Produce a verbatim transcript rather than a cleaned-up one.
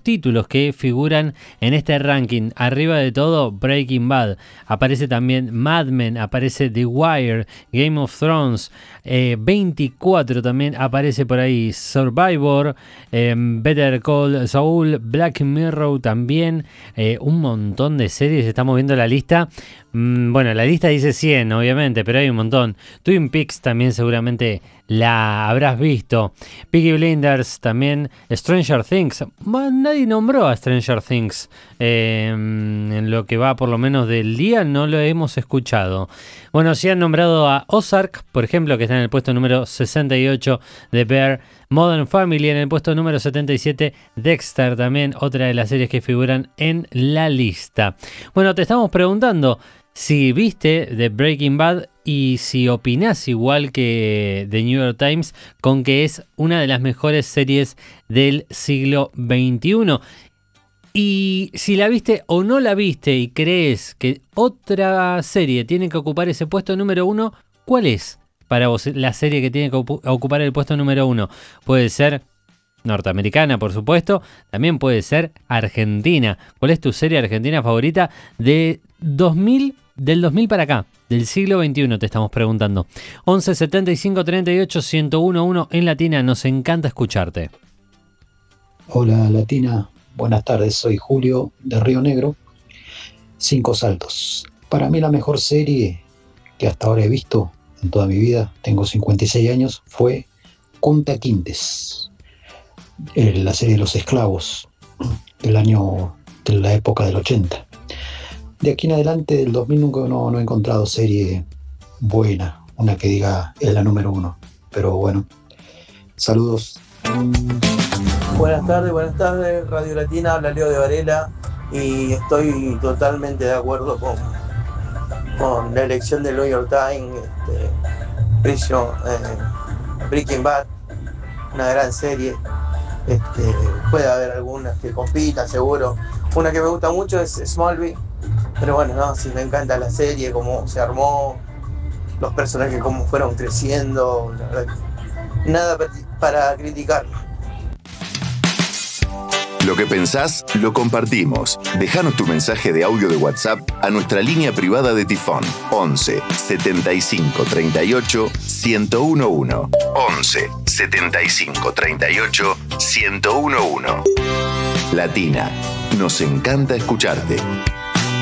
títulos que figuran en este ranking. Arriba de todo, Breaking Bad. Aparece también Mad Men, aparece The Wire, Game of Thrones, eh, veinticuatro también aparece por ahí, Survivor, eh, Better Call Saul, Black Mirror también, eh, un montón de series. Estamos viendo la lista. Mm, bueno, la lista dice cien, obviamente, pero hay un montón. Twin Peaks también seguramente la habrás visto. Peaky Blinders también. Stranger Things. Bueno, nadie nombró a Stranger Things. Eh, en lo que va por lo menos del día no lo hemos escuchado. Bueno, sí han nombrado a Ozark, por ejemplo, que está en el puesto número sesenta y ocho de Bear. Modern Family en el puesto número setenta y siete. Dexter también, otra de las series que figuran en la lista. Bueno, te estamos preguntando si viste The Breaking Bad y si opinás igual que The New York Times con que es una de las mejores series del siglo veintiuno. Y si la viste o no la viste y crees que otra serie tiene que ocupar ese puesto número uno, ¿cuál es para vos la serie que tiene que ocupar el puesto número uno? Puede ser norteamericana, por supuesto, también puede ser argentina. ¿Cuál es tu serie argentina favorita de dos mil, del dos mil para acá, del siglo veintiuno? Te estamos preguntando. once setenta y cinco treinta y ocho ciento uno en Latina, nos encanta escucharte. Hola Latina, buenas tardes, soy Julio de Río Negro. Cinco saltos. Para mí la mejor serie que hasta ahora he visto en toda mi vida, tengo cincuenta y seis años, fue Kunta Quintes, la serie de los esclavos del año, de la época del ochenta. De aquí en adelante, del dos mil, nunca no, no he encontrado serie buena, una que diga es la número uno. Pero bueno, saludos. Buenas tardes, buenas tardes, Radio Latina, habla Leo de Varela y estoy totalmente de acuerdo con, con la elección de New York Times, este, Prison, eh, Breaking Bad, una gran serie. Este, puede haber algunas que compitan, seguro. Una que me gusta mucho es Smallville, pero bueno, no, sí me encanta la serie, cómo se armó, los personajes cómo fueron creciendo, la verdad, nada para criticarlo. Lo que pensás, lo compartimos. Déjanos tu mensaje de audio de WhatsApp a nuestra línea privada de Tifón. once setenta y cinco treinta y ocho ciento once. once setenta y cinco treinta y ocho ciento once. Latina, nos encanta escucharte.